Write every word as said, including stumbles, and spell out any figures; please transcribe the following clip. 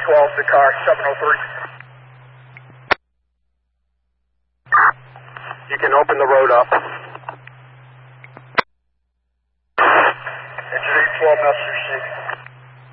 twelve to car seven oh three. You can open the road up. Engine eight twelve message received.